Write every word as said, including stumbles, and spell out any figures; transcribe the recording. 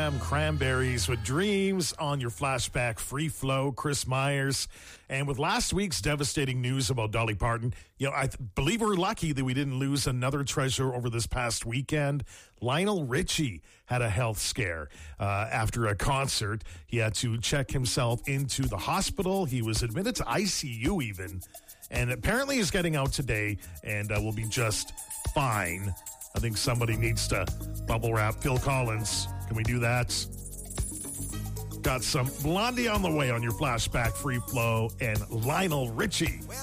Jam, Cranberries with Dreams on your flashback free flow. Chris Myers. And with last week's devastating news about Dolly Parton, you know, I th- believe we're lucky that we didn't lose another treasure over this past weekend. Lionel Richie had a health scare uh, after a concert. He had to check himself into the hospital. He was admitted to I C U even. And apparently he's getting out today and uh, will be just fine. I think somebody needs to bubble wrap Phil Collins. Can we do that? Got some Blondie on the way on your flashback free flow and Lionel Richie.